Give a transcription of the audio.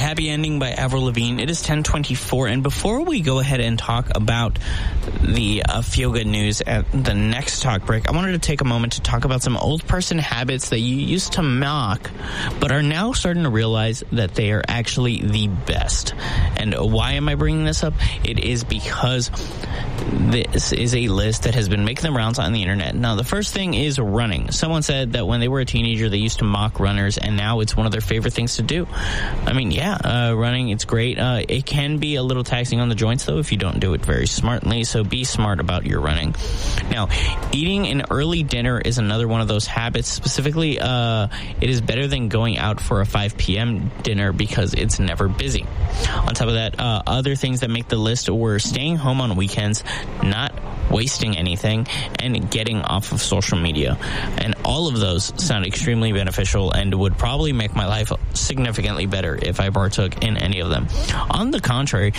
Happy Ending by Avril Lavigne. It is 10:24, and before we go ahead and talk about the feel-good news at the next talk break, I wanted to take a moment to talk about some old person habits that you used to mock, but are now starting to realize that they are actually the best. And why am I bringing this up? It is because this is a list that has been making the rounds on the internet. Now, the first thing is running. Someone said that when they were a teenager, they used to mock runners, and now it's one of their favorite things to do. I mean, running, it's great. It can be a little taxing on the joints, though, if you don't do it very smartly, so be smart about your running. Now, eating an early dinner is another one of those habits. Specifically, it is better than going out for a 5 p.m. dinner because it's never busy. On top of that, other things that make the list were staying home on weekends, not wasting anything, and getting off of social media. And all of those sound extremely beneficial and would probably make my life significantly better if I partook in any of them. On the contrary,